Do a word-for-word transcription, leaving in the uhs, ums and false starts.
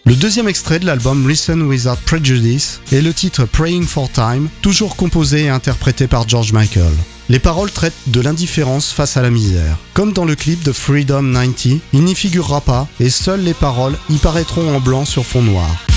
Le deuxième extrait de l'album Listen Without Prejudice est le titre Praying for Time, toujours composé et interprété par George Michael. Les paroles traitent de l'indifférence face à la misère. Comme dans le clip de Freedom quatre-vingt-dix, il n'y figurera pas et seules les paroles y paraîtront en blanc sur fond noir.